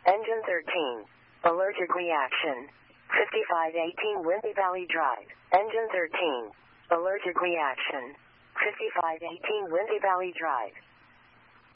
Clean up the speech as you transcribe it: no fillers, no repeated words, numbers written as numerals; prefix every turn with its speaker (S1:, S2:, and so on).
S1: Engine 13. Allergic reaction. 5518 Windy Valley Drive. Engine 13. Allergic reaction. 5518 Windy Valley Drive.